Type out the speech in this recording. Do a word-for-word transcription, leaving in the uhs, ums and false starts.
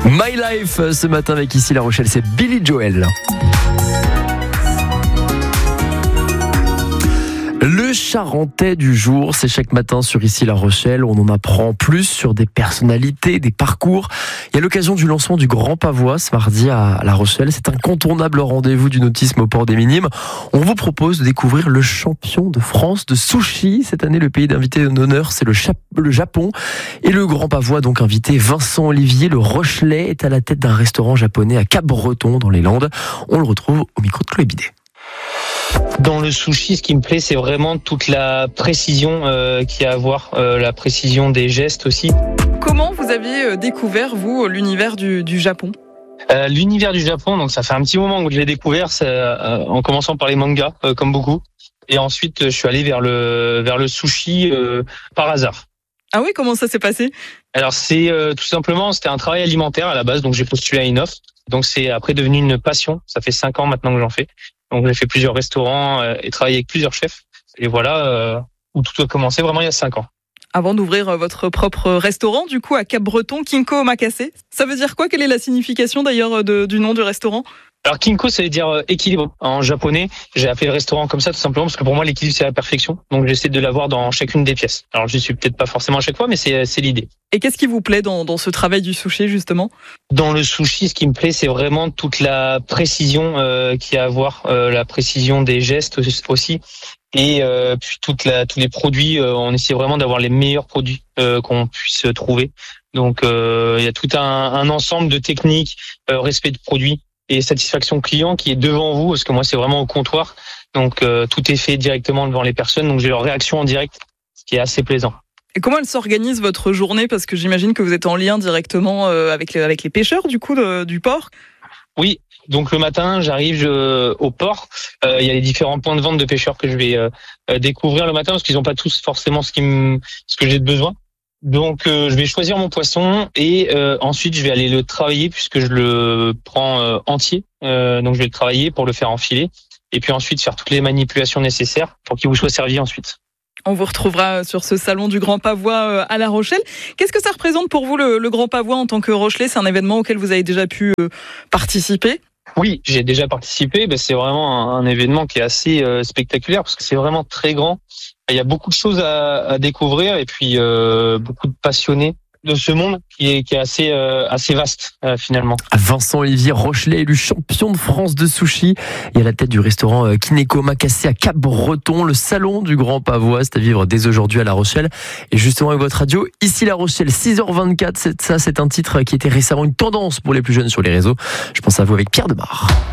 My Life ce matin avec ici La Rochelle, c'est Billy Joel. Le Charentais du jour, c'est chaque matin sur Ici La Rochelle. On en apprend plus sur des personnalités, des parcours. Il y a l'occasion du lancement du Grand Pavois ce mardi à La Rochelle. C'est un incontournable rendez-vous du nautisme au port des Minimes. On vous propose de découvrir le champion de France de sushi. Cette année, le pays d'invité d'honneur, c'est le, Chap- le Japon. Et le Grand Pavois, donc invité Vincent Olivier, le Rochelet, est à la tête d'un restaurant japonais à Cap-Breton dans les Landes. On le retrouve au micro de Chloé Bidet. Dans le sushi, ce qui me plaît, c'est vraiment toute la précision euh, qu'il y a à avoir, euh, la précision des gestes aussi. Comment vous avez découvert, vous, l'univers du, du Japon ? euh, L'univers du Japon, donc ça fait un petit moment que je l'ai découvert, c'est, euh, en commençant par les mangas, euh, comme beaucoup. Et ensuite, je suis allé vers le vers le sushi euh, par hasard. Ah oui, comment ça s'est passé ? Alors c'est euh, tout simplement, c'était un travail alimentaire à la base, donc j'ai postulé à une offre. Donc c'est après devenu une passion. Ça fait cinq ans maintenant que j'en fais. Donc j'ai fait plusieurs restaurants euh, et travaillé avec plusieurs chefs. Et voilà euh, où tout a commencé vraiment il y a cinq ans. Avant d'ouvrir votre propre restaurant, du coup à Cap-Breton, Kinko Omakase, ça veut dire quoi ? Quelle est la signification d'ailleurs de, du nom du restaurant ? Alors Kinko, ça veut dire euh, équilibre en japonais. J'ai appelé le restaurant comme ça tout simplement parce que pour moi l'équilibre c'est la perfection. Donc j'essaie de l'avoir dans chacune des pièces. Alors je suis peut-être pas forcément à chaque fois, mais c'est c'est l'idée. Et qu'est-ce qui vous plaît dans, dans ce travail du sushi justement ? Dans le sushi, ce qui me plaît, c'est vraiment toute la précision euh, qu'il y a à avoir, euh, la précision des gestes aussi, et euh, puis toute la tous les produits. Euh, on essaie vraiment d'avoir les meilleurs produits euh, qu'on puisse trouver. Donc euh, il y a tout un, un ensemble de techniques, euh, respect de produits et satisfaction client qui est devant vous, parce que moi c'est vraiment au comptoir, donc euh, tout est fait directement devant les personnes, donc j'ai leur réaction en direct, ce qui est assez plaisant. Et comment elle s'organise votre journée ? Parce que j'imagine que vous êtes en lien directement avec les, avec les pêcheurs du coup de, du port. Oui, donc le matin j'arrive je, au port, euh, il y a les différents points de vente de pêcheurs que je vais euh, découvrir le matin, parce qu'ils n'ont pas tous forcément ce, qui me, ce que j'ai de besoin. Donc euh, je vais choisir mon poisson et euh, ensuite je vais aller le travailler puisque je le prends euh, entier. Euh, donc je vais le travailler pour le faire enfiler et puis ensuite faire toutes les manipulations nécessaires pour qu'il vous soit servi ensuite. On vous retrouvera sur ce salon du Grand Pavois à La Rochelle. Qu'est-ce que ça représente pour vous le, le Grand Pavois en tant que Rochelais ? C'est un événement auquel vous avez déjà pu euh, participer ? Oui, j'ai déjà participé. Ben, c'est vraiment un, un événement qui est assez euh, spectaculaire parce que c'est vraiment très grand. Il y a beaucoup de choses à, à découvrir et puis euh, beaucoup de passionnés de ce monde qui est, qui est assez, euh, assez vaste euh, finalement. Vincent Olivier Rochelet, élu champion de France de sushi et à la tête du restaurant Kineko Omakase à Cap-Breton. Le salon du Grand Pavois, c'est à vivre dès aujourd'hui à La Rochelle. Et justement avec votre radio, Ici La Rochelle, six heures vingt-quatre, c'est ça, c'est un titre qui était récemment une tendance pour les plus jeunes sur les réseaux. Je pense à vous avec Pierre Demar.